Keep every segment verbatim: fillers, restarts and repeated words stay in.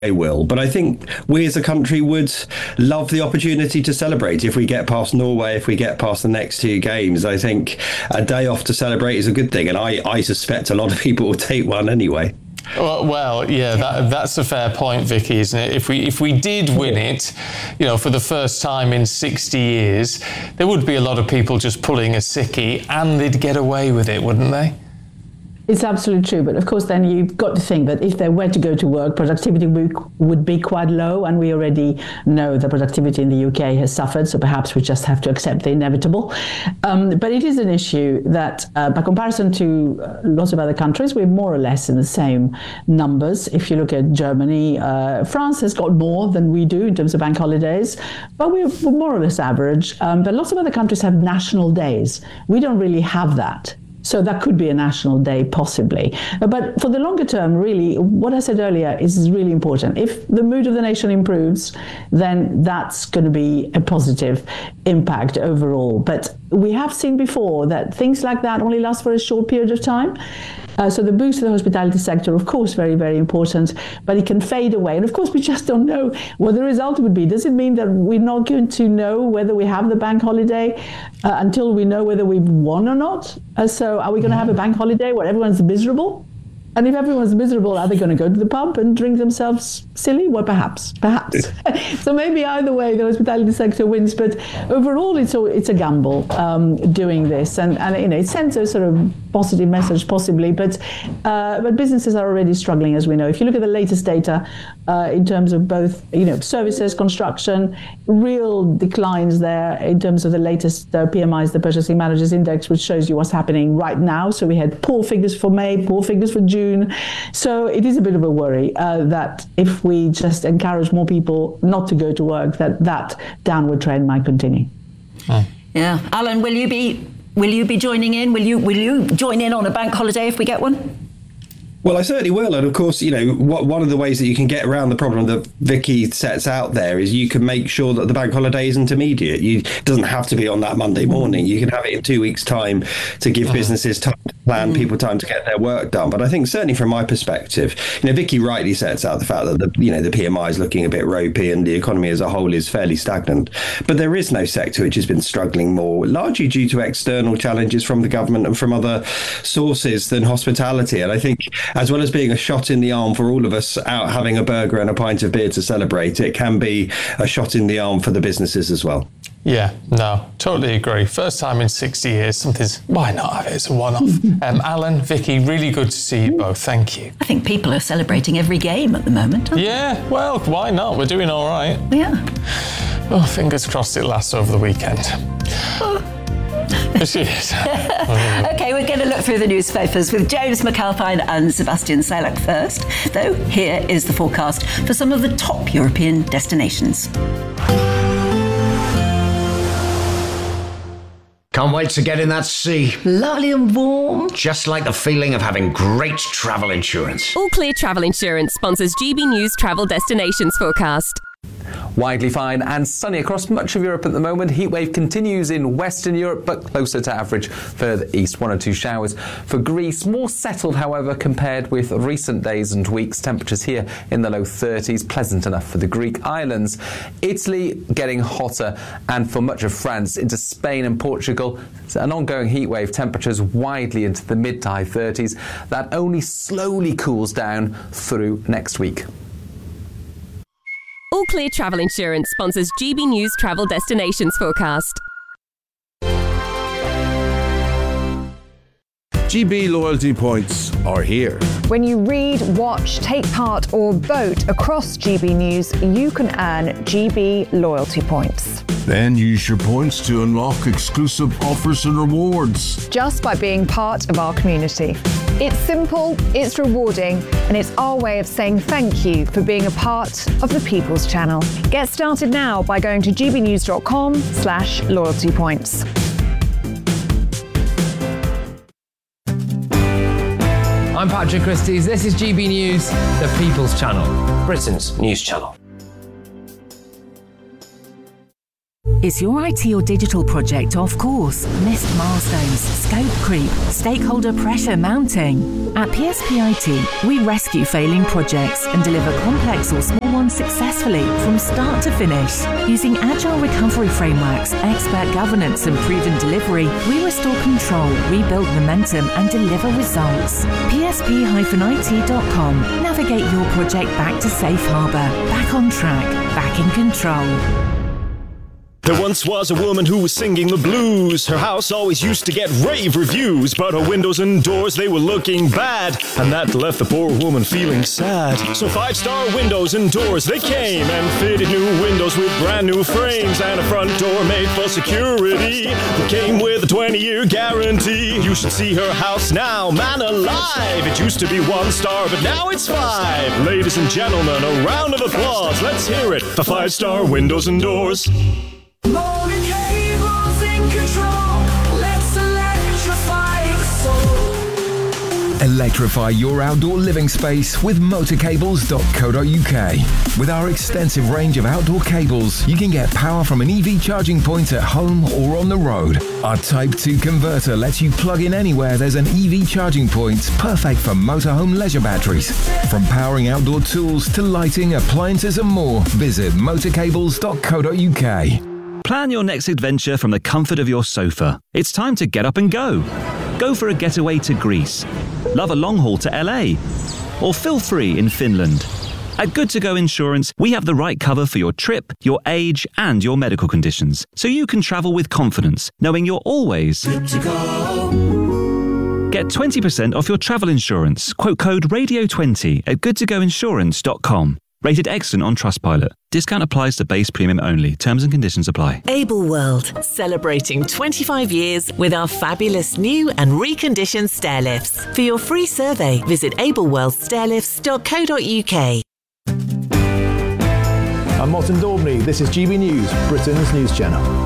they will. But I think we as a country would love the opportunity to celebrate if we get past Norway, if we get past the next two games. I think a day off to celebrate is a good thing. And I, I suspect a lot of people will take one anyway. Well, well, yeah, that, that's a fair point, Vicky, isn't it? If we if we did win it, you know, for the first time in sixty years, there would be a lot of people just pulling a sickie, and they'd get away with it, wouldn't they? It's absolutely true. But of course, then you've got to think that if they were to go to work, productivity would be quite low. And we already know that productivity in the U K has suffered. So perhaps we just have to accept the inevitable. Um, but it is an issue that, uh, by comparison to uh, lots of other countries, we're more or less in the same numbers. If you look at Germany, uh, France has got more than we do in terms of bank holidays, but we're more or less average. Um, but lots of other countries have national days. We don't really have that. So that could be a national day, possibly. But for the longer term, really, what I said earlier is really important. If the mood of the nation improves, then that's going to be a positive impact overall. But we have seen before that things like that only last for a short period of time. Uh, so the boost of the hospitality sector, of course, very, very important, but it can fade away. And of course, we just don't know what the result would be. Does it mean that we're not going to know whether we have the bank holiday uh, until we know whether we've won or not? Uh, so are we going to have a bank holiday where everyone's miserable? And if everyone's miserable, are they going to go to the pub and drink themselves silly? Well, perhaps, perhaps. So maybe either way, the hospitality sector wins. But overall, it's a, it's a gamble um, doing this. And, and, you know, it sends a sort of positive message, possibly. But uh, but businesses are already struggling, as we know. If you look at the latest data uh, in terms of both, you know, services, construction, real declines there in terms of the latest uh, P M Is, the Purchasing Managers Index, which shows you what's happening right now. So we had poor figures for May, poor figures for June. So it is a bit of a worry uh, that if we just encourage more people not to go to work, that that downward trend might continue. Oh. Yeah, Alan, will you be will you be joining in? Will you will you join in on a bank holiday if we get one? Well, I certainly will. And of course, you know, what, one of the ways that you can get around the problem that Vicky sets out there is you can make sure that the bank holiday isn't immediate. You, it doesn't have to be on that Monday morning. You can have it in two weeks' time to give businesses time to plan, people time to get their work done. But I think certainly from my perspective, you know, Vicky rightly sets out the fact that the, you know, the P M I is looking a bit ropey and the economy as a whole is fairly stagnant. But there is no sector which has been struggling more, largely due to external challenges from the government and from other sources than hospitality. And I think, as well as being a shot in the arm for all of us out having a burger and a pint of beer to celebrate, it can be a shot in the arm for the businesses as well. Yeah, no, totally agree. First time in sixty years, something's, why not have it? It's a one-off. um, Alan, Vicky, really good to see you both. Thank you. I think people are celebrating every game at the moment, aren't Yeah, they? Well, why not? We're doing all right. Yeah. Oh, fingers crossed it lasts over the weekend. Oh. Okay, OK, we're going to look through the newspapers with James McAlpine and Sebastian Salak first. Though, here is the forecast for some of the top European destinations. Can't wait to get in that sea. Lovely and warm. Just like the feeling of having great travel insurance. All Clear Travel Insurance sponsors G B News Travel Destinations Forecast. Widely fine and sunny across much of Europe at the moment. Heatwave continues in Western Europe, but closer to average further east. One or two showers for Greece. More settled, however, compared with recent days and weeks. Temperatures here in the low thirties. Pleasant enough for the Greek islands. Italy getting hotter, and for much of France into Spain and Portugal, an ongoing heatwave. Temperatures widely into the mid to high thirties. That only slowly cools down through next week. All Clear Travel Insurance sponsors G B News Travel Destinations Forecast. G B loyalty points are here. When you read, watch, take part or vote across G B News, you can earn G B loyalty points. Then use your points to unlock exclusive offers and rewards. Just by being part of our community. It's simple, it's rewarding, and it's our way of saying thank you for being a part of the People's Channel. Get started now by going to gbnews.com slash loyalty points. I'm Patrick Christys. This is G B News, the People's Channel, Britain's news channel. Is your I T or digital project off course? Missed milestones, scope creep, stakeholder pressure mounting? At P S P I T, we rescue failing projects and deliver complex or small ones successfully from start to finish. Using agile recovery frameworks, expert governance and proven delivery, we restore control, rebuild momentum and deliver results. P S P I T dot com. Navigate your project back to safe harbour, back on track, back in control. There once was a woman who was singing the blues. Her house always used to get rave reviews, but her windows and doors, they were looking bad, and that left the poor woman feeling sad. So Five Star Windows and Doors, they came and fitted new windows with brand new frames and a front door made for security that came with a twenty-year guarantee. You should see her house now, man alive. It used to be one star, but now it's five. Ladies and gentlemen, a round of applause. Let's hear it for Five Star Windows and Doors. Motor cables in control. Let's electrify the soul. Electrify your outdoor living space with motor cables dot co dot U K. With our extensive range of outdoor cables, you can get power from an E V charging point at home or on the road. Our Type two converter lets you plug in anywhere there's an E V charging point, perfect for motorhome leisure batteries. From powering outdoor tools to lighting, appliances and more, visit motor cables dot co dot U K. Plan your next adventure from the comfort of your sofa. It's time to get up and go. Go for a getaway to Greece. Love a long haul to L A. Or feel free in Finland. At Good to Go Insurance, we have the right cover for your trip, your age, and your medical conditions, so you can travel with confidence, knowing you're always good to go. Get twenty percent off your travel insurance. Quote code radio twenty at good to go insurance dot com. Rated excellent on Trustpilot. Discount applies to base premium only. Terms and conditions apply. Able World, celebrating twenty-five years with our fabulous new and reconditioned stair lifts. For your free survey, visit able world stair lifts dot co dot U K. I'm Martin Daubney. This is G B News, Britain's news channel.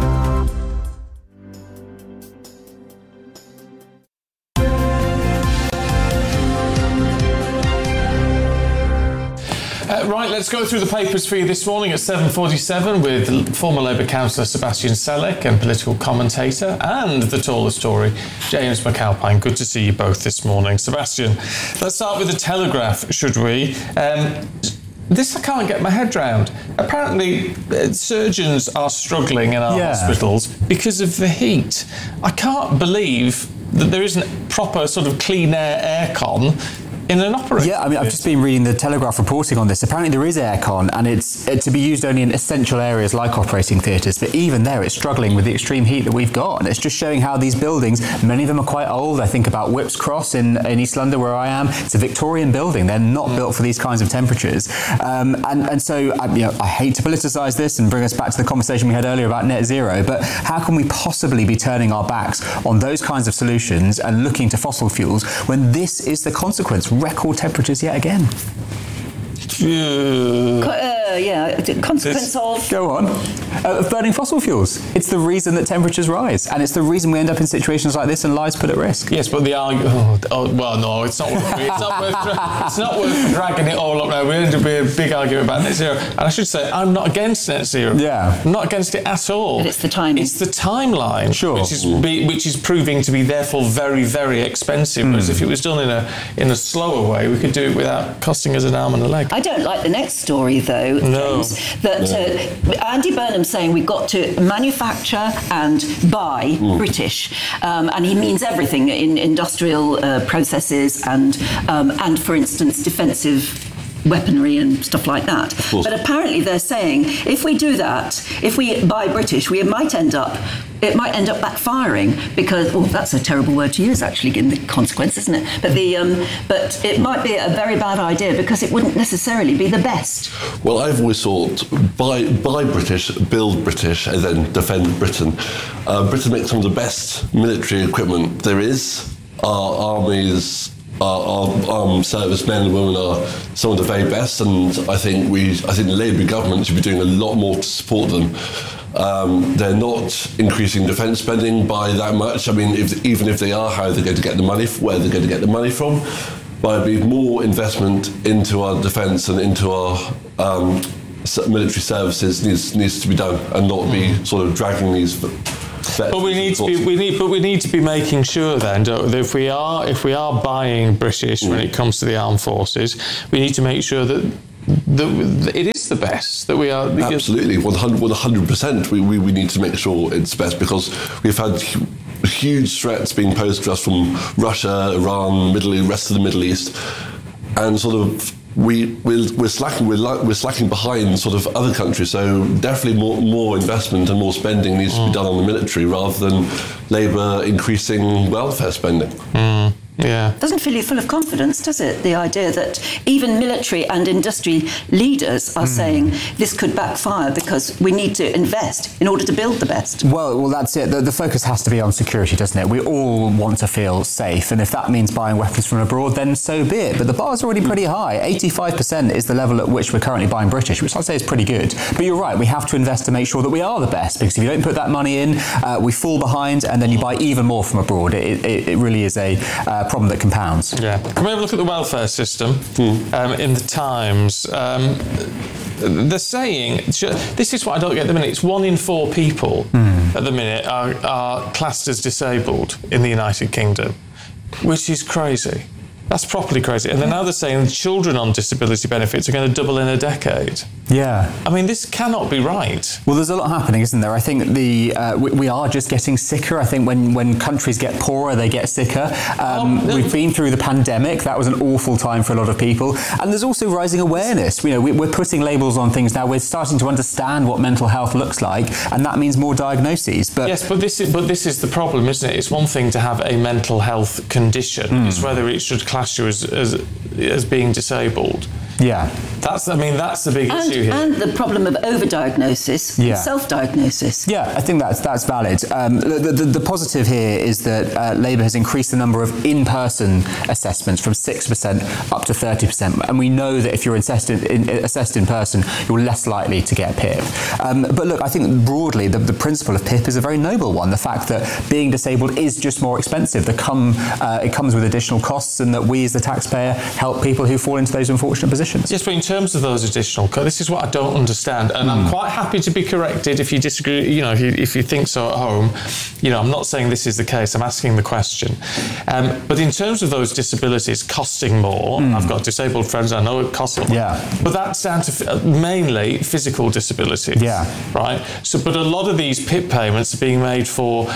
Uh, right, let's go through the papers for you this morning at seven forty-seven with former Labour councillor Sebastian Selleck and political commentator and the tallest Tory, James McAlpine. Good to see you both this morning. Sebastian, let's start with the Telegraph, should we? Um, This I can't get my head round. Apparently, uh, surgeons are struggling in our yeah. hospitals because of the heat. I can't believe that there isn't proper sort of clean air aircon in an operating Yeah, I mean, I've just been reading the Telegraph reporting on this. Apparently there is aircon, and it's uh, to be used only in essential areas like operating theatres, but even there it's struggling with the extreme heat that we've got. And it's just showing how these buildings, many of them are quite old. I think about Whipps Cross in, in East London where I am. It's a Victorian building. They're not mm. built for these kinds of temperatures. Um, and, and so I, you know, I hate to politicise this and bring us back to the conversation we had earlier about net zero, but how can we possibly be turning our backs on those kinds of solutions and looking to fossil fuels when this is the consequence? Record temperatures yet again. Uh, yeah, consequence this, of... Go on. Uh, of burning fossil fuels. It's the reason that temperatures rise, and it's the reason we end up in situations like this and lives put at risk. Yes, but the argument... Oh, oh, well, no, it's not worth it. It's not worth, dra- it's not worth dragging it all up now. We're going to be a big argument about net zero. And I should say, I'm not against net zero. Yeah. I'm not against it at all. But it's the timing. It's the timeline. Sure. Which is, be, which is proving to be, therefore, very, very expensive. Mm. Whereas if it was done in a in a slower way, we could do it without costing us an arm and a leg. I don't like the next story, though, no. James, that uh, Andy Burnham's saying we've got to manufacture and buy mm. British, um, and he means everything in industrial uh, processes and, um, and, for instance, defensive weaponry and stuff like that. But apparently they're saying if we do that, if we buy British, we might end up it might end up backfiring because well, that's a terrible word to use actually in the consequence, isn't it? But the um, but it might be a very bad idea because it wouldn't necessarily be the best. Well, I've always thought buy buy British, build British, and then defend Britain. Uh, Britain makes some of the best military equipment there is. Our armies. Our, our armed servicemen and women are some of the very best, and I think we, I think the Labour government should be doing a lot more to support them. Um, they're not increasing defence spending by that much. I mean, if, even if they are, how are they going to get the money? Where are they going to get the money from? By be more investment into our defence and into our um, military services needs needs to be done, and not be sort of dragging these. But we need to be we need but we need to be making sure then that if we are if we are buying British mm. when it comes to the armed forces, we need to make sure that the, it is the best that we are. Absolutely, one hundred percent. We, we we need to make sure it's best, because we've had huge threats being posed to us from Russia, Iran, Middle East, rest of the Middle East, and sort of. We, we're, we're slacking we're, we're slacking behind sort of other countries, so definitely more more investment and more spending needs mm. to be done on the military, rather than Labour increasing welfare spending. Mm. Yeah. Doesn't fill you full of confidence, does it? The idea that even military and industry leaders are mm. saying this could backfire because we need to invest in order to build the best. Well, well, that's it. The, the focus has to be on security, doesn't it? We all want to feel safe, and if that means buying weapons from abroad, then so be it. But the bar's already pretty high. eighty-five percent is the level at which we're currently buying British, which I'd say is pretty good. But you're right, we have to invest to make sure that we are the best, because if you don't put that money in, uh, we fall behind, and then you buy even more from abroad. It, it, it really is a uh, problem that compounds. Yeah. Can we have a look at the welfare system mm. um, in the Times? Um, they're saying, this is what I don't get at the minute, it's one in four people mm. at the minute are, are classed as disabled in the United Kingdom, which is crazy. That's properly crazy. And then now they're saying children on disability benefits are going to double in a decade. Yeah. I mean, this cannot be right. Well, there's a lot happening, isn't there? I think the uh, we, we are just getting sicker. I think when, when countries get poorer, they get sicker. Um, oh, no. We've been through the pandemic. That was an awful time for a lot of people. And there's also rising awareness. You know, we, we're putting labels on things now. We're starting to understand what mental health looks like, and that means more diagnoses. But yes, but this is but this is the problem, isn't it? It's one thing to have a mental health condition. Mm. It's whether it should class you as as, as being disabled. Yeah. That's, I mean, that's the big and, issue here. And the problem of overdiagnosis yeah. and self-diagnosis. Yeah, I think that's that's valid. Um, the, the, the positive here is that uh, Labour has increased the number of in-person assessments from six percent up to thirty percent. And we know that if you're assessed in, in, assessed in person, you're less likely to get P I P. Um, but look, I think broadly, the, the principle of P I P is a very noble one. The fact that being disabled is just more expensive. The come, uh, it comes with additional costs, and that we as the taxpayer help people who fall into those unfortunate positions. Yes, but in terms of those additional costs, this is what I don't understand, and mm. I'm quite happy to be corrected if you disagree. You know, if you, if you think so at home, you know, I'm not saying this is the case. I'm asking the question. Um, but in terms of those disabilities costing more, mm. I've got disabled friends. I know it costs more. Yeah. But that's down to f- mainly physical disabilities. Yeah. Right. So, but a lot of these P I P payments are being made for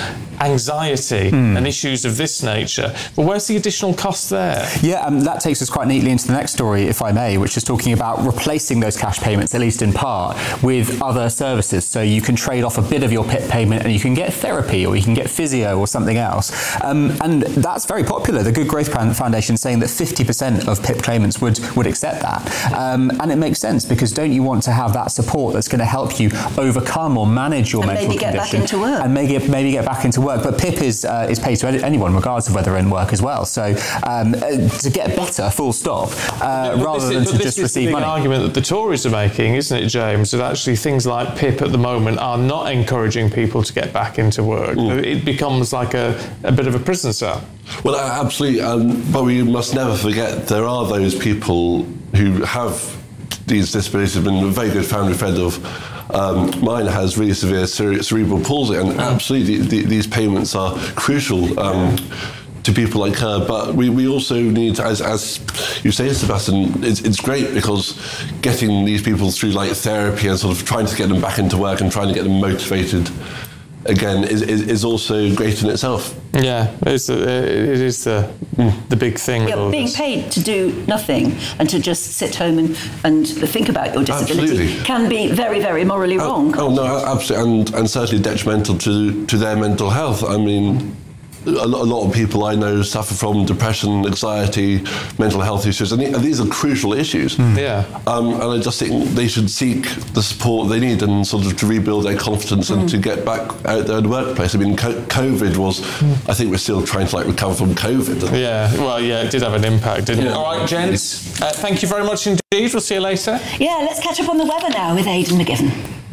anxiety mm. and issues of this nature. But where's the additional cost there? Yeah, um, that takes us quite neatly into the next story, if I may, which is talking about replacing those cash payments, at least in part, with other services. So you can trade off a bit of your P I P payment and you can get therapy, or you can get physio or something else. Um, and that's very popular. The Good Growth Foundation is saying that fifty percent of P I P claimants would, would accept that. Um, and it makes sense, because don't you want to have that support that's going to help you overcome or manage your and mental maybe condition? Get back into work. And maybe, maybe get back into work. But P I P is, uh, is paid to anyone, regardless of whether they're in work as well. So um, to get better, full stop, uh, rather than to just receive money. This is the argument that the Tories are making, isn't it, James? That actually things like P I P at the moment are not encouraging people to get back into work. Mm. It becomes like a, a bit of a prison cell. Well, absolutely. Um, but we must never forget there are those people who have these disabilities. Have been a very good family friend of um, mine has really severe cere- cerebral palsy, and mm. absolutely the, these payments are crucial. Um, to people like her, but we, we also need, as as you say, Sebastian, it's, it's great because getting these people through like therapy and sort of trying to get them back into work and trying to get them motivated again is is, is also great in itself. Yeah, it's the, it is the the big thing. Yeah, being this. paid to do nothing and to just sit home and, and think about your disability absolutely. Can be very, very morally oh, wrong. Oh no, absolutely, and and certainly detrimental to to their mental health. I mean, a lot of people I know suffer from depression, anxiety, mental health issues, and these are crucial issues. Mm. Yeah. Um, and I just think they should seek the support they need and sort of to rebuild their confidence mm. and to get back out there in the workplace. I mean, COVID was, mm. I think we're still trying to like recover from COVID. Yeah, well, yeah, it did have an impact, didn't yeah. it? All right, gents, uh, thank you very much indeed. We'll see you later. Yeah, let's catch up on the weather now with Aidan McGivern.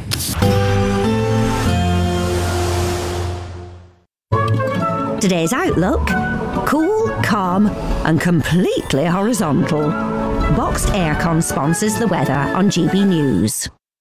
Today's outlook: cool, calm and completely horizontal. Boxed Aircon sponsors the weather on G B News.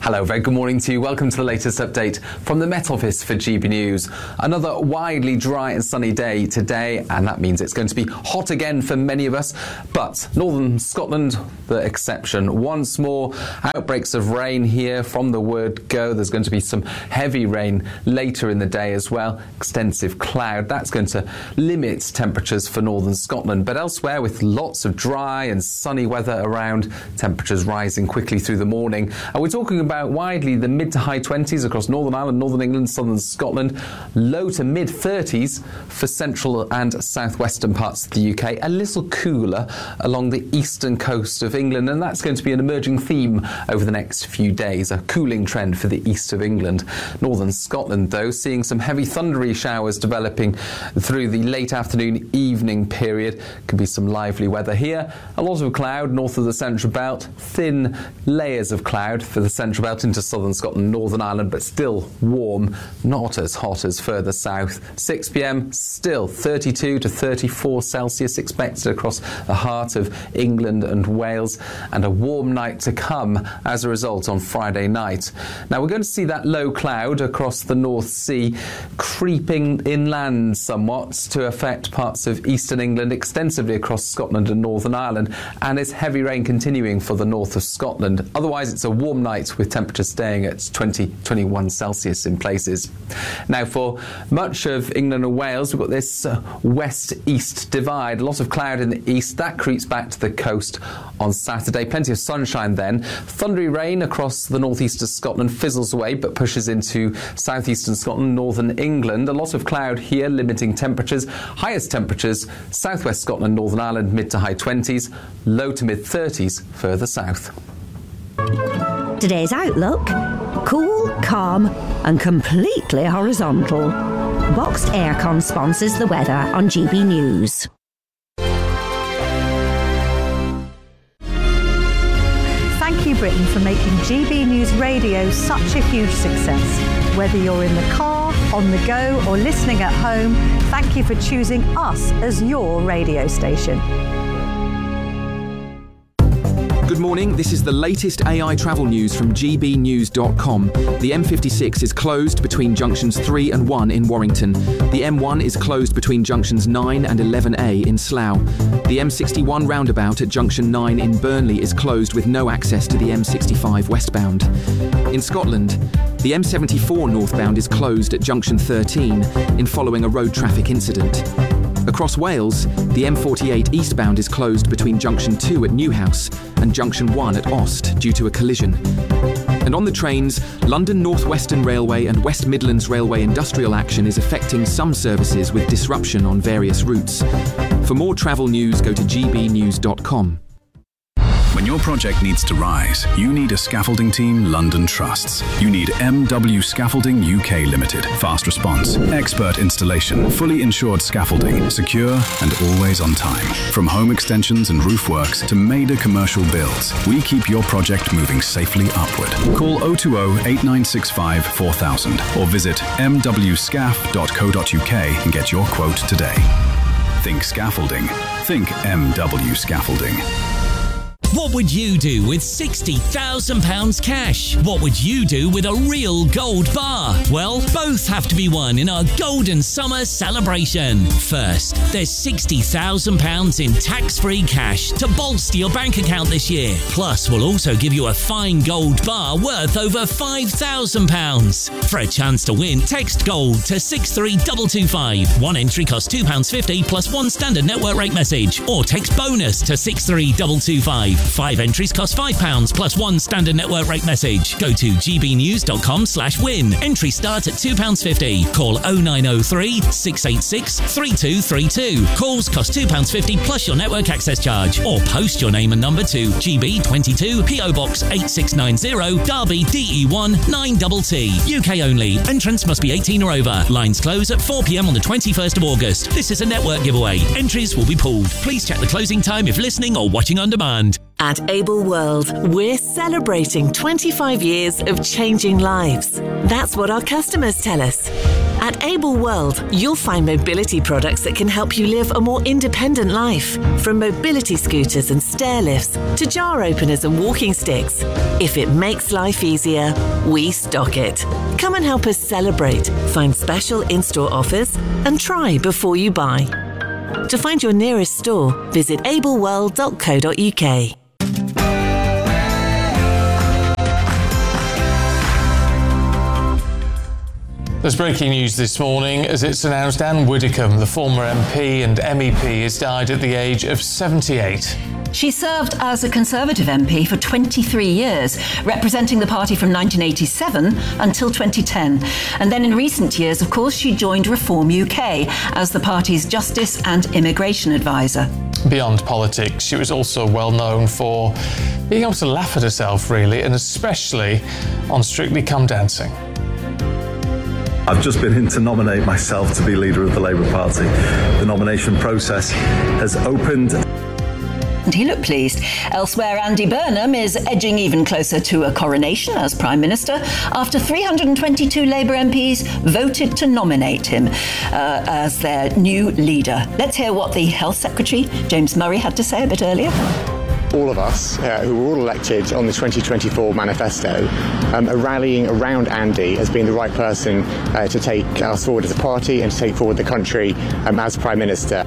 Hello, very good morning to you. Welcome to the latest update from the Met Office for G B News. Another widely dry and sunny day today, and that means it's going to be hot again for many of us. But northern Scotland, the exception. Once more, outbreaks of rain here from the word go. There's going to be some heavy rain later in the day as well. Extensive cloud. That's going to limit temperatures for northern Scotland. But elsewhere, with lots of dry and sunny weather around, temperatures rising quickly through the morning. And we're talking about widely the mid to high twenties across Northern Ireland, Northern England, Southern Scotland, low to mid thirties for central and southwestern parts of the U K, a little cooler along the eastern coast of England, and that's going to be an emerging theme over the next few days, a cooling trend for the east of England. Northern Scotland, though, seeing some heavy thundery showers developing through the late afternoon evening period. Could be some lively weather here. A lot of cloud north of the central belt, thin layers of cloud for the central belt into southern Scotland, Northern Ireland, but still warm, not as hot as further south. six p m, still thirty-two to thirty-four Celsius expected across the heart of England and Wales, and a warm night to come as a result on Friday night. Now we're going to see that low cloud across the North Sea creeping inland somewhat to affect parts of eastern England, extensively across Scotland and Northern Ireland, and it's heavy rain continuing for the north of Scotland. Otherwise, it's a warm night with temperatures staying at twenty, twenty-one Celsius in places. Now, for much of England and Wales, we've got this uh, west-east divide. A lot of cloud in the east. That creeps back to the coast on Saturday. Plenty of sunshine then. Thundery rain across the northeast of Scotland fizzles away, but pushes into southeastern Scotland, northern England. A lot of cloud here, limiting temperatures. Highest temperatures, southwest Scotland, Northern Ireland, mid to high twenties. Low to mid thirties further south. Today's outlook: cool, calm and completely horizontal. Boxed Aircon sponsors the weather on G B News. Thank you, Britain, for making G B News Radio such a huge success. Whether you're in the car, on the go or listening at home, thank you for choosing us as your radio station. Good morning, this is the latest A I travel news from G B news dot com. The M fifty-six is closed between junctions three and one in Warrington. The M one is closed between junctions nine and eleven A in Slough. The M sixty-one roundabout at junction nine in Burnley is closed with no access to the M sixty-five westbound. In Scotland, the M seventy-four northbound is closed at junction thirteen in following a road traffic incident. Across Wales, the M forty-eight eastbound is closed between junction two at Newhouse and junction one at Ost due to a collision. And on the trains, London North Western Railway and West Midlands Railway industrial action is affecting some services with disruption on various routes. For more travel news, go to G B news dot com. When your project needs to rise, you need a scaffolding team London trusts. You need M W Scaffolding U K Limited. Fast response, expert installation, fully insured scaffolding, secure and always on time. From home extensions and roof works to major commercial builds, we keep your project moving safely upward. Call oh two oh, eight nine six five, four thousand or visit m w scaff dot co dot u k and get your quote today. Think scaffolding. Think M W Scaffolding. What would you do with sixty thousand pounds cash? What would you do with a real gold bar? Well, both have to be won in our Golden Summer celebration. First, there's sixty thousand pounds in tax-free cash to bolster your bank account this year. Plus, we'll also give you a fine gold bar worth over five thousand pounds. For a chance to win, text GOLD to six three two two five. One entry costs two pounds fifty plus one standard network rate message. Or text BONUS to six three two two five. Five entries cost five pounds plus one standard network rate message. Go to g b news dot com slash win. Entry start at two pounds fifty. Call oh nine oh three, six eight six, three two three two. Calls cost two pounds fifty plus your network access charge. Or post your name and number to G B twenty-two, P O Box eight six nine zero, Derby D E one nine T T. U K only. Entrance must be eighteen or over. Lines close at four p m on the twenty-first of August. This is a network giveaway. Entries will be pulled. Please check the closing time if listening or watching on demand. At Able World, we're celebrating twenty-five years of changing lives. That's what our customers tell us. At Able World, you'll find mobility products that can help you live a more independent life. From mobility scooters and stair lifts to jar openers and walking sticks. If it makes life easier, we stock it. Come and help us celebrate, find special in-store offers, and try before you buy. To find your nearest store, visit able world dot co dot U K. There's breaking news this morning as it's announced Anne Widdecombe, the former M P and M E P, has died at the age of seventy-eight. She served as a Conservative M P for twenty-three years, representing the party from nineteen eighty-seven until twenty ten. And then in recent years, of course, she joined Reform U K as the party's Justice and Immigration Advisor. Beyond politics, she was also well known for being able to laugh at herself, really, and especially on Strictly Come Dancing. I've just been in to nominate myself to be leader of the Labour Party. The nomination process has opened. And he looked pleased. Elsewhere, Andy Burnham is edging even closer to a coronation as Prime Minister after three hundred twenty-two Labour M Ps voted to nominate him uh, as their new leader. Let's hear what the Health Secretary, James Murray, had to say a bit earlier. All of us uh, who were all elected on the twenty twenty-four manifesto um, are rallying around Andy as being the right person uh, to take us forward as a party and to take forward the country um, as Prime Minister.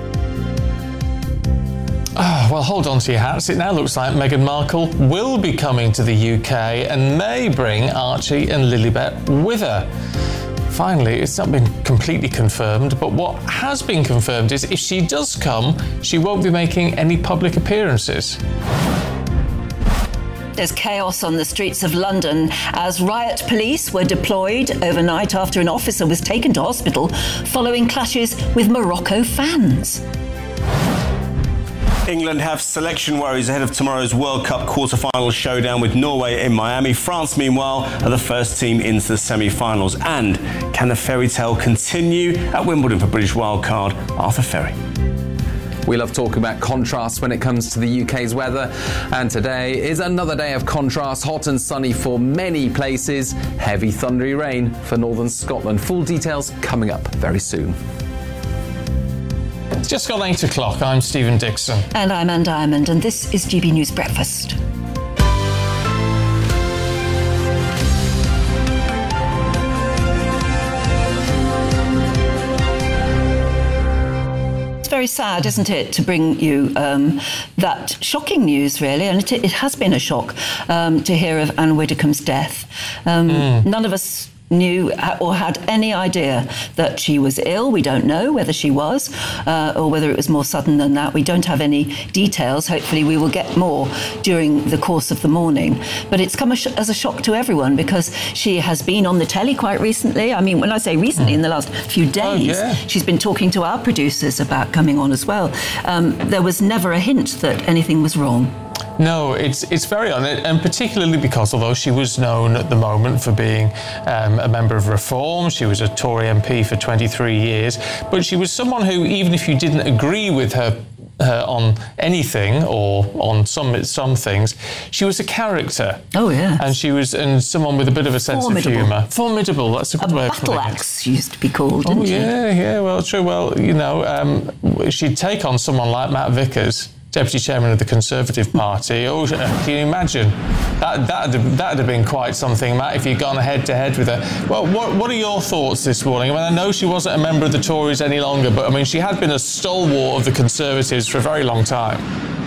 Oh, well, hold on to your hats. It now looks like Meghan Markle will be coming to the U K and may bring Archie and Lilibet with her. Finally, it's not been completely confirmed, but what has been confirmed is if she does come, she won't be making any public appearances. There's chaos on the streets of London as riot police were deployed overnight after an officer was taken to hospital following clashes with Morocco fans. England have selection worries ahead of tomorrow's World Cup quarter-final showdown with Norway in Miami. France, meanwhile, are the first team into the semi-finals. And can the fairy tale continue at Wimbledon for British wildcard Arthur Ferry? We love talking about contrasts when it comes to the U K's weather, and today is another day of contrast, hot and sunny for many places, heavy thundery rain for northern Scotland. Full details coming up very soon. It's just gone eight o'clock. I'm Stephen Dixon. And I'm Anne Diamond, and this is G B News Breakfast. It's very sad, isn't it, to bring you um, that shocking news, really, and it, it has been a shock um, to hear of Anne Widdecombe's death. Um, mm. None of us knew or had any idea that she was ill. We don't know whether she was uh, or whether it was more sudden than that. We don't have any details. Hopefully we will get more during the course of the morning. But it's come as a shock to everyone because she has been on the telly quite recently. I mean, when I say recently, in the last few days, oh, yeah. she's been talking to our producers about coming on as well. Um, there was never a hint that anything was wrong. No, it's it's very odd, and particularly because although she was known at the moment for being um, a member of Reform, she was a Tory M P for twenty-three years, but she was someone who, even if you didn't agree with her Uh, on anything or on some some things, she was a character. Oh yeah, and she was and someone with a bit of a sense Formidable. of humour. Formidable. That's a good a way of putting it. Battle axe used to be called. Oh didn't yeah, she? yeah. Well, true. Well, you know, um, she'd take on someone like Matt Vickers, Deputy Chairman of the Conservative Party. Oh, can you imagine? That that'd have, that'd have been quite something, Matt, if you'd gone head to head with her. Well, what what are your thoughts this morning? I mean, I know she wasn't a member of the Tories any longer, but I mean, she had been a stalwart of the Conservatives for a very long time.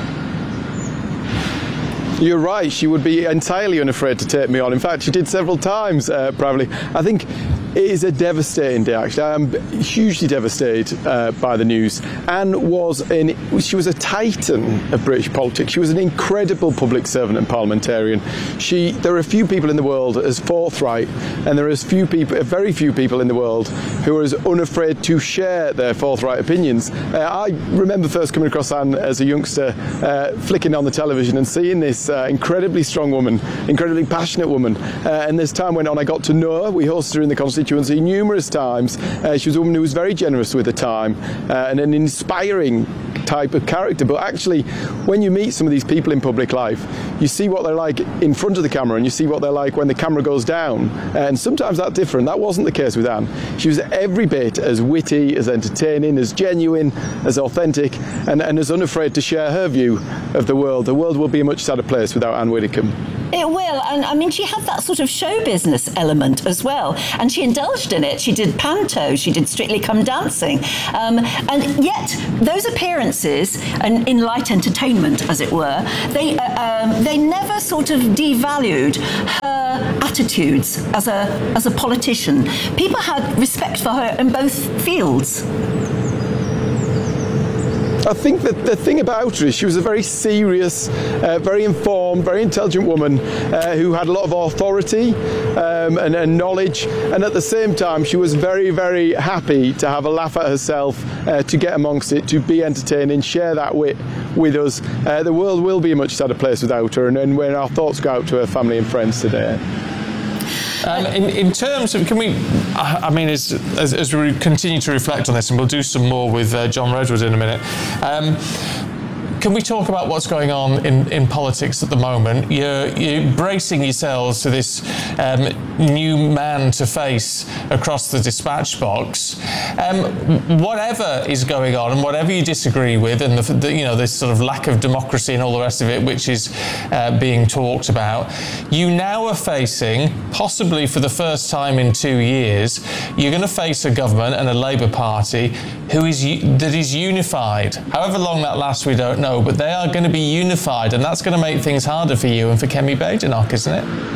You're right, she would be entirely unafraid to take me on. In fact, she did several times, uh, privately. I think it is a devastating day, actually. I am hugely devastated uh, by the news. Anne was in, she was a titan of British politics. She was an incredible public servant and parliamentarian. She, there are a few people in the world as forthright, and there are as few people, very few people in the world who are as unafraid to share their forthright opinions. Uh, I remember first coming across Anne as a youngster, uh, flicking on the television and seeing this uh, incredibly strong woman, incredibly passionate woman. Uh, and as time went on, I got to know her. We hosted her in the constituency numerous times. Uh, she was a woman who was very generous with her time uh, and an inspiring type of character. But actually, when you meet some of these people in public life, you see what they're like in front of the camera and you see what they're like when the camera goes down. And sometimes that's different. That wasn't the case with Anne. She was every bit as witty, as entertaining, as genuine, as authentic, and, and as unafraid to share her view of the world. The world will be a much sadder place without Anne Widdecombe. It will, and I mean, she had that sort of show business element as well, and she indulged in it. She did panto, she did Strictly Come Dancing, um, and yet those appearances, and in light entertainment, as it were, they uh, um, they never sort of devalued her attitudes as a as a politician. People had respect for her in both fields. I think that the thing about her is she was a very serious, uh, very informed, very intelligent woman uh, who had a lot of authority um, and, and knowledge, and at the same time she was very, very happy to have a laugh at herself, uh, to get amongst it, to be entertaining, share that wit with us. Uh, the world will be a much sadder place without her, and, and when our thoughts go out to her family and friends today. Um, in, in terms of, can we, I mean, as, as, as we continue to reflect on this, and we'll do some more with uh, John Redwood in a minute, um, can we talk about what's going on in, in politics at the moment? You're, you're bracing yourselves to this um, new man to face across the dispatch box. Um, whatever is going on, and whatever you disagree with, and the, the, you know, this sort of lack of democracy and all the rest of it, which is uh, being talked about, you now are facing, possibly for the first time in two years, you're going to face a government and a Labour Party who is that is unified. However long that lasts, we don't know. But they are going to be unified, and that's going to make things harder for you and for Kemi Badenoch, isn't it?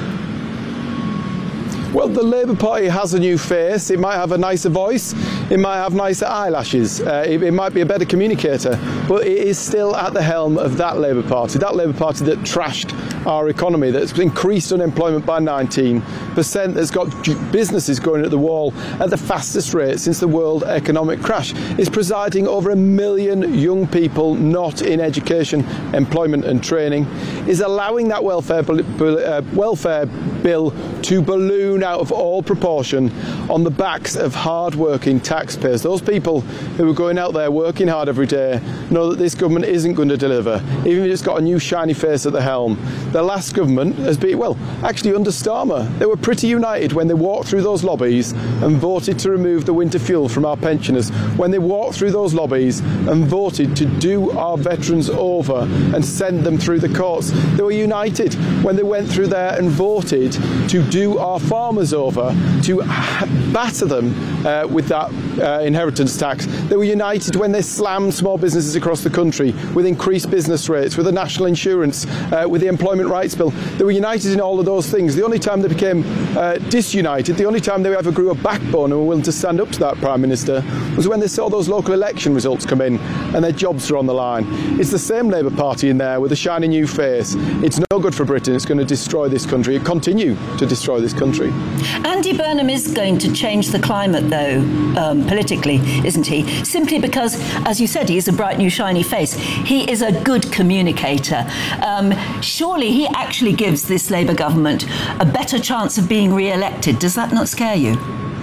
Well, the Labour Party has a new face. It might have a nicer voice. It might have nicer eyelashes. Uh, it, it might be a better communicator. But it is still at the helm of that Labour Party, that Labour Party that trashed our economy, that's increased unemployment by nineteen percent, that's got businesses going at the wall at the fastest rate since the world economic crash, is presiding over a million young people not in education, employment and training, is allowing that welfare, uh, welfare bill to balloon out of all proportion on the backs of hard-working taxpayers. Those people who are going out there working hard every day know that this government isn't going to deliver, even if it's got a new shiny face at the helm. The last government has been, well, actually under Starmer, they were pretty united when they walked through those lobbies and voted to remove the winter fuel from our pensioners, when they walked through those lobbies and voted to do our veterans over and send them through the courts. They were united when they went through there and voted to do our farmers over, to batter them uh, with that uh, inheritance tax. They were united when they slammed small businesses across the country with increased business rates, with the national insurance, uh, with the employment rights bill. They were united in all of those things. The only time they became uh, disunited, the only time they ever grew a backbone and were willing to stand up to that Prime Minister, was when they saw those local election results come in and their jobs were on the line. It's the same Labour Party in there with a shiny new face. It's no good for Britain. It's going to destroy this country. It continue to destroy this country. Andy Burnham is going to change the climate, though, um, politically, isn't he? Simply because, as you said, he is a bright new shiny face. He is a good communicator. Um, surely he actually gives this Labour government a better chance of being re-elected. Does that not scare you?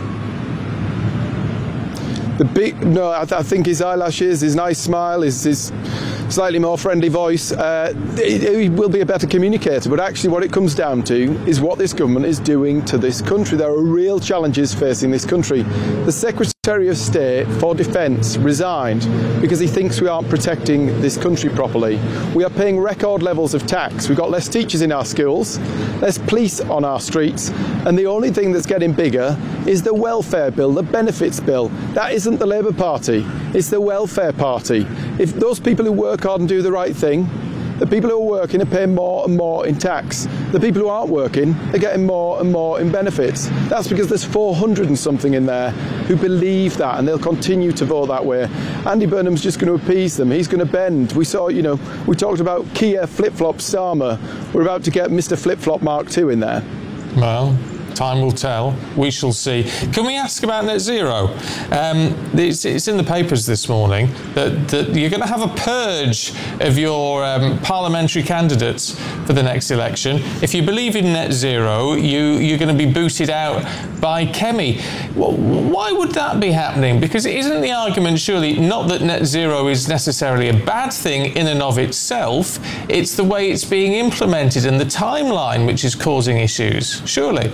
The big no, I, th- I think his eyelashes, his nice smile, his, his slightly more friendly voice, uh, he will be a better communicator. But actually what it comes down to is what this government is doing to this country. There are real challenges facing this country. The Secretary of State for Defence resigned because he thinks we aren't protecting this country properly. We are paying record levels of tax. We've got less teachers in our schools, less police on our streets, and the only thing that's getting bigger is the welfare bill, the benefits bill. That isn't the Labour Party, it's the welfare party. If those people who work hard and do the right thing, the people who are working are paying more and more in tax. The people who aren't working are getting more and more in benefits. That's because there's four hundred and something in there who believe that, and they'll continue to vote that way. Andy Burnham's just going to appease them. He's going to bend. We saw, you know, we talked about Kia Flip-Flop Starmer. We're about to get Mister Flip-Flop Mark two in there. Well, Time will tell. We shall see. Can we ask about net zero? Um, it's, it's in the papers this morning that, that you're going to have a purge of your um, parliamentary candidates for the next election. If you believe in net zero, you, you're going to be booted out by Kemi. Why would that be happening? Because isn't the argument surely not that net zero is necessarily a bad thing in and of itself, it's the way it's being implemented and the timeline which is causing issues, surely?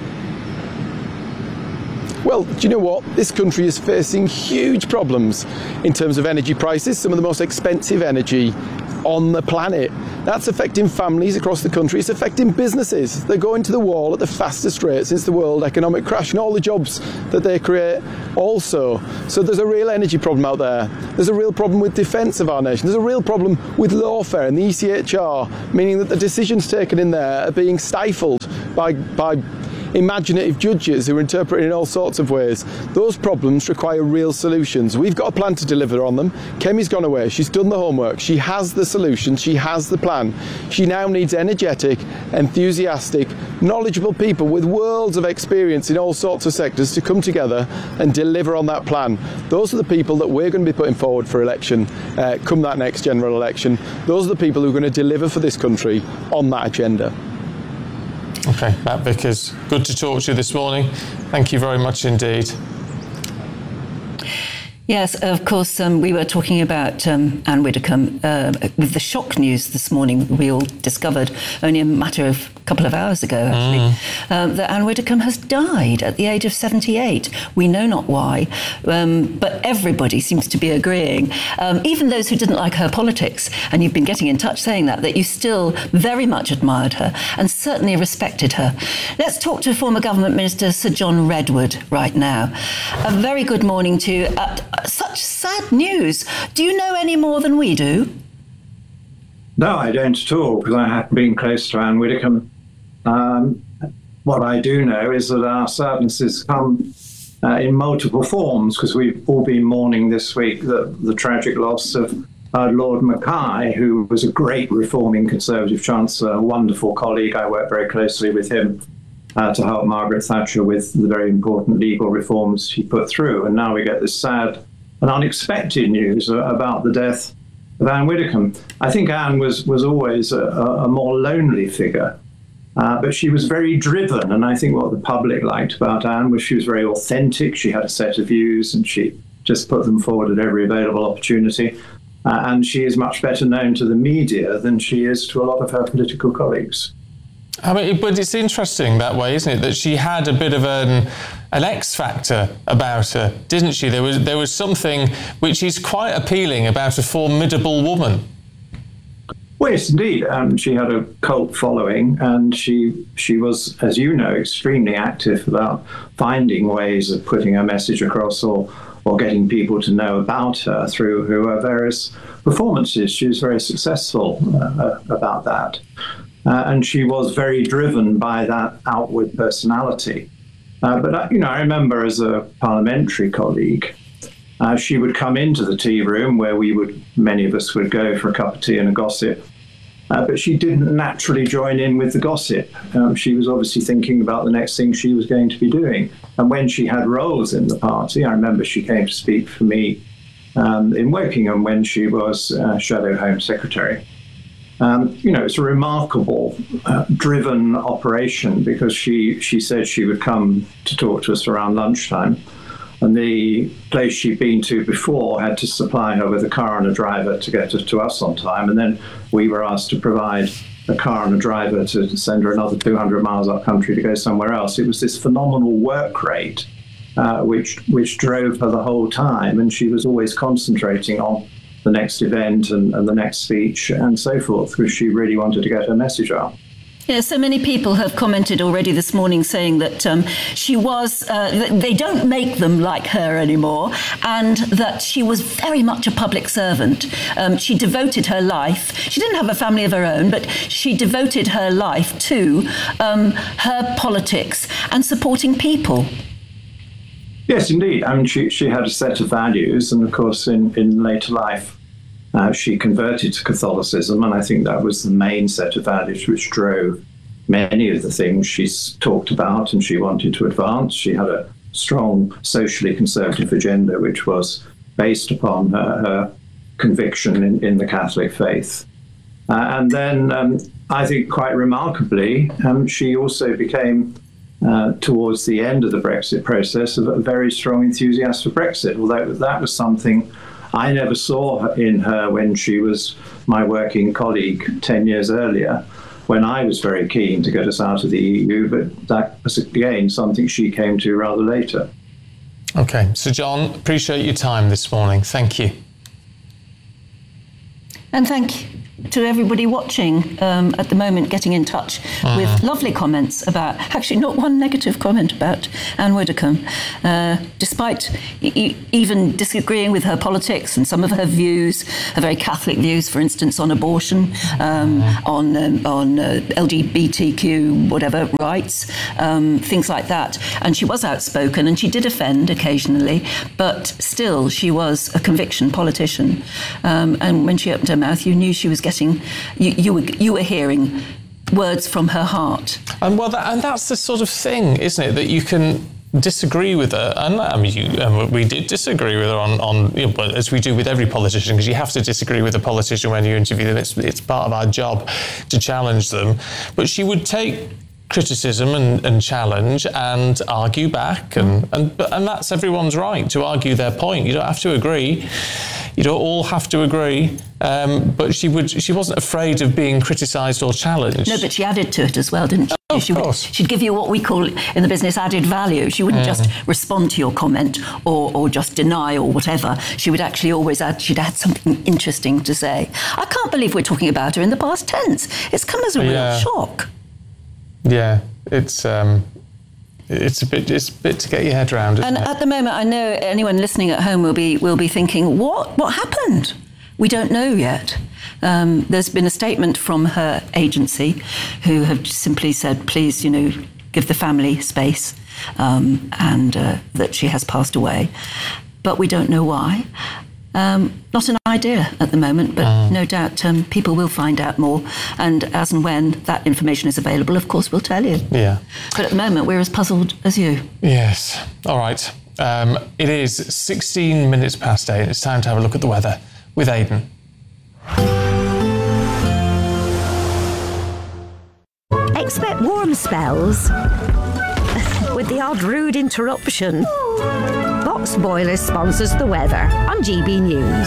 Well, do you know what? This country is facing huge problems in terms of energy prices, some of the most expensive energy on the planet. That's affecting families across the country. It's affecting businesses. They're going to the wall at the fastest rate since the world economic crash, and all the jobs that they create also. So there's a real energy problem out there. There's a real problem with defence of our nation. There's a real problem with lawfare and the E C H R, meaning that the decisions taken in there are being stifled by by imaginative judges who are interpreting in all sorts of ways. Those problems require real solutions. We've got a plan to deliver on them. Kemi's gone away. She's done the homework. She has the solutions. She has the plan. She now needs energetic, enthusiastic, knowledgeable people with worlds of experience in all sorts of sectors to come together and deliver on that plan. Those are the people that we're going to be putting forward for election uh, come that next general election. Those are the people who are going to deliver for this country on that agenda. Okay, Matt Vickers, good to talk to you this morning. Thank you very much indeed. Yes, of course, um, we were talking about um, Anne Widdecombe uh, with the shock news this morning. We all discovered only a matter of a couple of hours ago, actually, mm. um, that Anne Widdecombe has died at the age of seventy-eight. We know not why, um, but everybody seems to be agreeing, um, even those who didn't like her politics, and you've been getting in touch saying that, that you still very much admired her and certainly respected her. Let's talk to former Government Minister Sir John Redwood right now. A very good morning to you. Uh, Such sad news. Do you know any more than we do? No, I don't at all, because I haven't been close to Anne Widdecombe. Um, what I do know is that our sadness has come uh, in multiple forms, because we've all been mourning this week the, the tragic loss of uh, Lord Mackay, who was a great reforming Conservative Chancellor, a wonderful colleague. I worked very closely with him Uh, to help Margaret Thatcher with the very important legal reforms she put through. And now we get this sad and unexpected news about the death of Anne Widdecombe. I think Anne was, was always a, a more lonely figure, uh, but she was very driven. And I think what the public liked about Anne was she was very authentic. She had a set of views and she just put them forward at every available opportunity. Uh, and she is much better known to the media than she is to a lot of her political colleagues. I mean, but it's interesting that way, isn't it? That she had a bit of an an X factor about her, didn't she? There was there was something which is quite appealing about a formidable woman. Well, yes, indeed. Um, she had a cult following, and she she was, as you know, extremely active about finding ways of putting her message across, or or getting people to know about her through her various performances. She was very successful uh, about that. Uh, and she was very driven by that outward personality. Uh, but, uh, you know, I remember as a parliamentary colleague, uh, she would come into the tea room where we would, many of us would go for a cup of tea and a gossip. Uh, but she didn't naturally join in with the gossip. Um, she was obviously thinking about the next thing she was going to be doing. And when she had roles in the party, I remember she came to speak for me um, in Wokingham when she was uh, Shadow Home Secretary. Um, you know, it's a remarkable, uh, driven operation, because she, she said she would come to talk to us around lunchtime. And the place she'd been to before had to supply her with a car and a driver to get her to us on time. And then we were asked to provide a car and a driver to send her another two hundred miles up country to go somewhere else. It was this phenomenal work rate, uh, which, which drove her the whole time. And she was always concentrating on the next event and, and the next speech and so forth, because she really wanted to get her message out. Yeah, so many people have commented already this morning saying that um, she was, uh, they don't make them like her anymore, and that she was very much a public servant. Um, she devoted her life, she didn't have a family of her own, but she devoted her life to um, her politics and supporting people. Yes, indeed. I mean, she, she had a set of values, and of course, in, in later life, uh, she converted to Catholicism, and I think that was the main set of values which drove many of the things she's talked about and she wanted to advance. She had a strong socially conservative agenda, which was based upon her, her conviction in, in the Catholic faith. Uh, and then um, I think quite remarkably, um, she also became, uh, towards the end of the Brexit process, a very strong enthusiast for Brexit, although that was something I never saw in her when she was my working colleague ten years earlier, when I was very keen to get us out of the E U, but that was, again, something she came to rather later. OK, so John, appreciate your time this morning. Thank you. And thank you to everybody watching um, at the moment, getting in touch mm. with lovely comments about, actually not one negative comment about Anne Widdecombe, uh, despite e- even disagreeing with her politics and some of her views, her very Catholic views, for instance, on abortion, um, mm. on um, on uh, L G B T Q, whatever, rights, um, things like that. And she was outspoken and she did offend occasionally, but still she was a conviction politician. Um, and when she opened her mouth, you knew she was getting Getting, you, you were you were hearing words from her heart, and well, that, and that's the sort of thing, isn't it? That you can disagree with her, and I mean, you, and we did disagree with her on, on you know, as we do with every politician, because you have to disagree with a politician when you interview them. It's it's part of our job to challenge them, but she would take criticism and, and challenge and argue back, and, and and that's everyone's right to argue their point. You don't have to agree. You don't all have to agree, um, but she would. She wasn't afraid of being criticised or challenged. No, but she added to it as well, didn't she? Oh, she of would, course. She'd give you what we call in the business added value. She wouldn't mm. just respond to your comment or, or just deny or whatever. She would actually always add. She'd add something interesting to say. I can't believe we're talking about her in the past tense. It's come as a real yeah. shock. Yeah, it's. Um, It's a bit, it's a bit to get your head around, isn't and it? at the moment, I know anyone listening at home will be will be thinking, "What? What happened? We don't know yet." Um, there's been a statement from her agency, who have simply said, "Please, you know, give the family space," um, and uh, that she has passed away, but we don't know why. Um, not an idea at the moment, but mm. no doubt um, people will find out more. And as and when that information is available, of course, we'll tell you. Yeah. But at the moment, we're as puzzled as you. Yes. All right. Um, it is sixteen minutes past eight. It's time to have a look at the weather with Aidan. Expect warm spells with the odd rude interruption. Box Boilers sponsors the weather on G B News.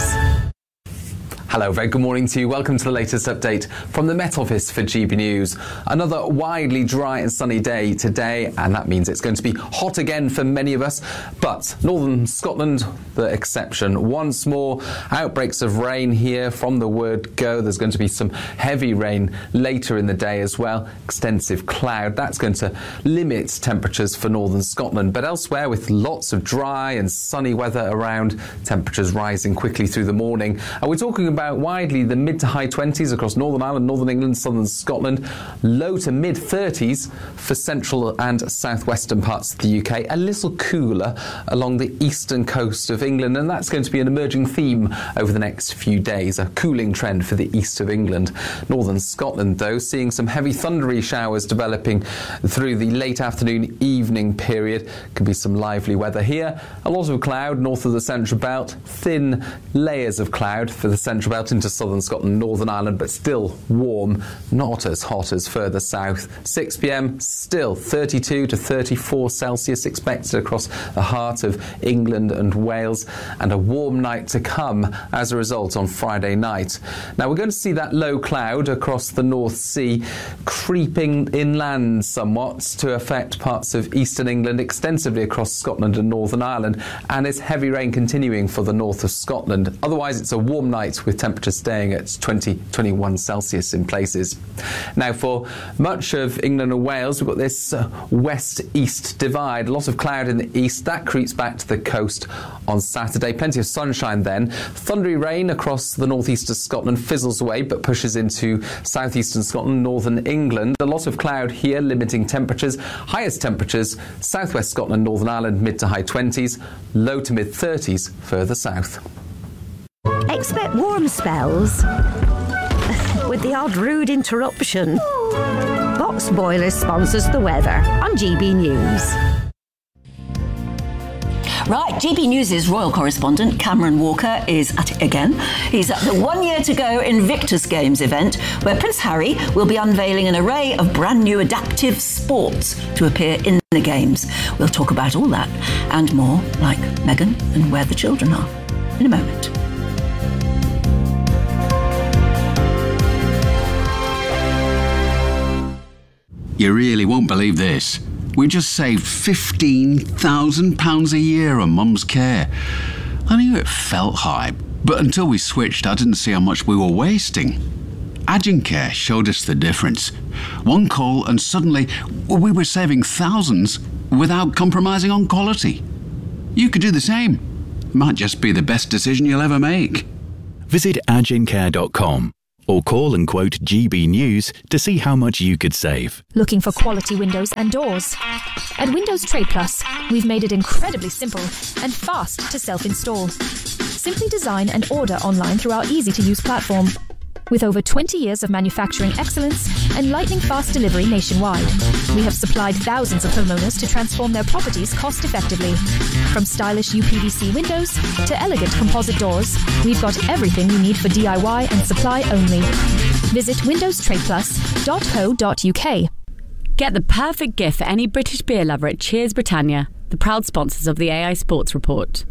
Hello, very good morning to you. Welcome to the latest update from the Met Office for G B News. Another widely dry and sunny day today, and that means it's going to be hot again for many of us. But northern Scotland, the exception. Once more, outbreaks of rain here from the word go. There's going to be some heavy rain later in the day as well. Extensive cloud. That's going to limit temperatures for northern Scotland. But elsewhere, with lots of dry and sunny weather around, temperatures rising quickly through the morning. And we're talking about widely the mid to high twenties across Northern Ireland, Northern England, Southern Scotland, low to mid thirties for central and southwestern parts of the U K, a little cooler along the eastern coast of England, and that's going to be an emerging theme over the next few days, a cooling trend for the east of England. Northern Scotland, though, seeing some heavy thundery showers developing through the late afternoon evening period. Could be some lively weather here. A lot of cloud north of the Central Belt, thin layers of cloud for the Central Belt into southern Scotland, Northern Ireland, but still warm, not as hot as further south. six p.m, still thirty-two to thirty-four Celsius expected across the heart of England and Wales, and a warm night to come as a result on Friday night. Now we're going to see that low cloud across the North Sea creeping inland somewhat to affect parts of eastern England, extensively across Scotland and Northern Ireland, and it's heavy rain continuing for the north of Scotland. Otherwise, it's a warm night with temperatures staying at twenty to twenty-one Celsius in places. Now, for much of England and Wales, we've got this uh, west-east divide. A lot of cloud in the east. That creeps back to the coast on Saturday. Plenty of sunshine then. Thundery rain across the northeast of Scotland fizzles away, but pushes into southeastern Scotland, northern England. A lot of cloud here, limiting temperatures. Highest temperatures, southwest Scotland, Northern Ireland, mid to high twenties. Low to mid thirties further south. Expect warm spells with the odd rude interruption. Cox Boilers sponsors the weather on G B News. Right, G B News' royal correspondent Cameron Walker is at it again. He's at the One Year to Go Invictus Games event, where Prince Harry will be unveiling an array of brand new adaptive sports to appear in the Games. We'll talk about all that and more, like Meghan and where the children are, in a moment. You really won't believe this. We just saved fifteen thousand pounds a year on Mum's care. I knew it felt high, but until we switched, I didn't see how much we were wasting. Agencare showed us the difference. One call and suddenly we were saving thousands without compromising on quality. You could do the same. Might just be the best decision you'll ever make. Visit agencare dot com or call and quote G B News to see how much you could save. Looking for quality windows and doors? At Windows Trade Plus, we've made it incredibly simple and fast to self-install. Simply design and order online through our easy-to-use platform. With over twenty years of manufacturing excellence and lightning-fast delivery nationwide, we have supplied thousands of homeowners to transform their properties cost-effectively. From stylish U P V C windows to elegant composite doors, we've got everything you need for D I Y and supply only. Visit windows trade plus dot co dot U K. Get the perfect gift for any British beer lover at Cheers Britannia, the proud sponsors of the A I Sports Report.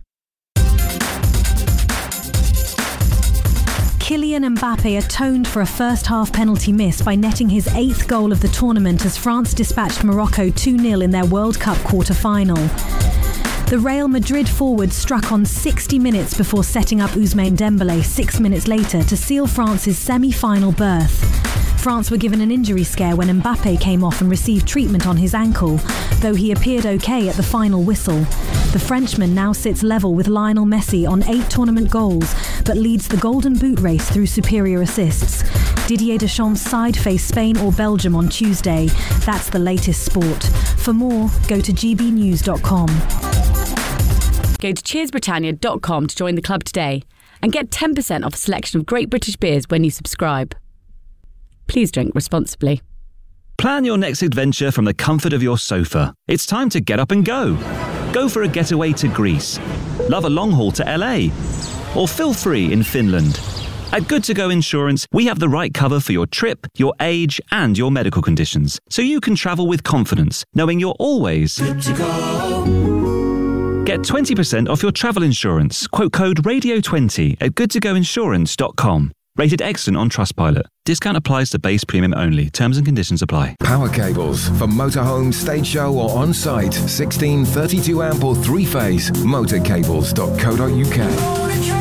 Kylian Mbappe atoned for a first-half penalty miss by netting his eighth goal of the tournament as France dispatched Morocco two nil in their World Cup quarter-final. The Real Madrid forward struck on sixty minutes before setting up Ousmane Dembélé six minutes later to seal France's semi-final berth. France were given an injury scare when Mbappe came off and received treatment on his ankle, though he appeared okay at the final whistle. The Frenchman now sits level with Lionel Messi on eight tournament goals, but leads the Golden Boot race through superior assists. Didier Deschamps' side face Spain or Belgium on Tuesday. That's the latest sport. For more, go to g b news dot com. Go to cheers britannia dot com to join the club today and get ten percent off a selection of great British beers when you subscribe. Please drink responsibly. Plan your next adventure from the comfort of your sofa. It's time to get up and go. Go for a getaway to Greece. Love a long haul to L A. Or feel free in Finland. At Good To Go Insurance, we have the right cover for your trip, your age, and your medical conditions, so you can travel with confidence, knowing you're always good to go. Get twenty percent off your travel insurance. Quote code radio twenty at good to go insurance dot com. Rated excellent on Trustpilot. Discount applies to base premium only. Terms and conditions apply. Power cables for motorhome, stage show or on-site. sixteen, thirty-two amp or three-phase. motor cables dot co dot U K.